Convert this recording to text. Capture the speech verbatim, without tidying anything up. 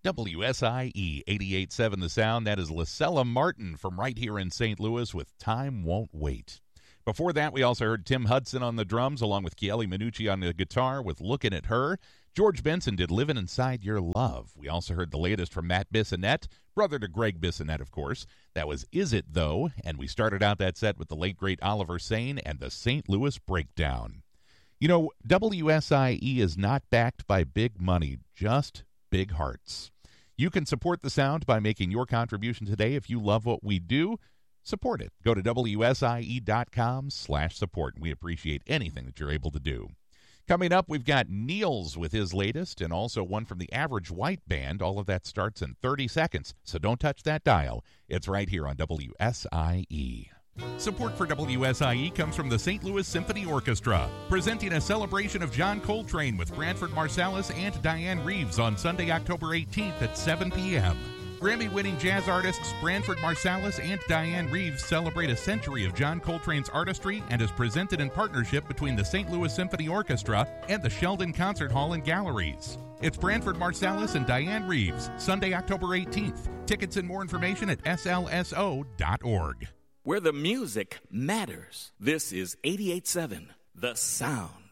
W S I E eighty-eight point seven The Sound. That is Lacella Martin from right here in Saint Louis with Time Won't Wait. Before that, we also heard Tim Hudson on the drums along with Chieli Minucci on the guitar with Lookin' at Her. George Benson did Livin' Inside Your Love. We also heard the latest from Matt Bissonette, brother to Greg Bissonette, of course. That was Is It Though? And we started out that set with the late, great Oliver Sane and the Saint Louis Breakdown. You know, W S I E is not backed by big money, just big hearts. You can support the sound by making your contribution today. If you love what we do, support it. Go to W S I E dot com slash support. We appreciate anything that you're able to do. Coming up, we've got Niels with his latest and also one from the Average White Band. All of that starts in thirty seconds, so don't touch that dial. It's right here on W S I E. Support for W S I E comes from the Saint Louis Symphony Orchestra, presenting a celebration of John Coltrane with Branford Marsalis and Diane Reeves on Sunday, October eighteenth at seven p.m. Grammy-winning jazz artists Branford Marsalis and Diane Reeves celebrate a century of John Coltrane's artistry and is presented in partnership between the Saint Louis Symphony Orchestra and the Sheldon Concert Hall and Galleries. It's Branford Marsalis and Diane Reeves, Sunday, October eighteenth. Tickets and more information at S L S O dot org. Where the music matters. This is eighty-eight point seven The Sound.